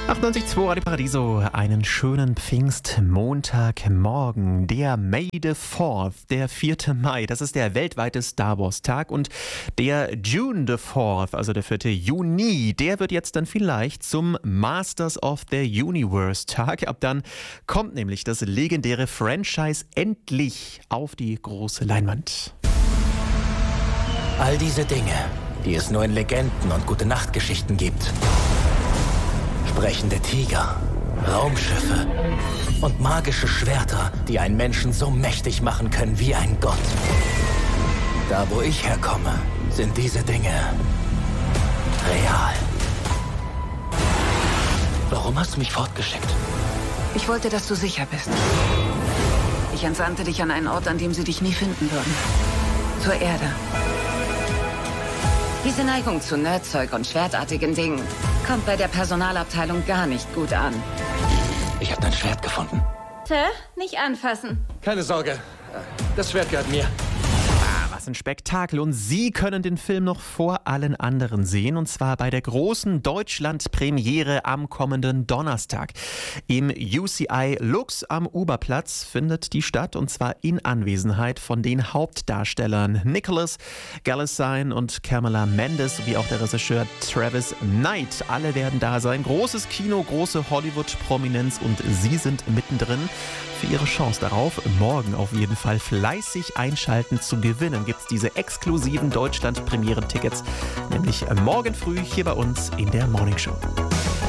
98.2 Radio Paradiso, einen schönen Pfingstmontagmorgen, der May the 4th, der 4. Mai, das ist der weltweite Star Wars Tag, und der June the 4th, also der 4. Juni, der wird jetzt dann vielleicht zum Masters of the Universe Tag. Ab dann kommt nämlich das legendäre Franchise endlich auf die große Leinwand. All diese Dinge, die es nur in Legenden und Gute-Nacht-Geschichten gibt. Sprechende Tiger, Raumschiffe und magische Schwerter, die einen Menschen so mächtig machen können wie ein Gott. Da, wo ich herkomme, sind diese Dinge real. Warum hast du mich fortgeschickt? Ich wollte, dass du sicher bist. Ich entsandte dich an einen Ort, an dem sie dich nie finden würden. Zur Erde. Diese Neigung zu Nerdzeug und schwertartigen Dingen kommt bei der Personalabteilung gar nicht gut an. Ich habe dein Schwert gefunden. Sir, nicht anfassen. Keine Sorge, das Schwert gehört mir. Was ein Spektakel, und Sie können den Film noch vor allen anderen sehen, und zwar bei der großen Deutschland-Premiere am kommenden Donnerstag. Im UCI Lux am Uberplatz findet die statt, und zwar in Anwesenheit von den Hauptdarstellern Nicholas Galitzine und Kamala Mendes sowie auch der Regisseur Travis Knight. Alle werden da sein. Großes Kino, große Hollywood-Prominenz, und Sie sind mittendrin. Für Ihre Chance darauf, morgen auf jeden Fall fleißig einschalten, zu gewinnen, gibt es diese exklusiven Deutschland-Premieren-Tickets, nämlich morgen früh hier bei uns in der Morning Show.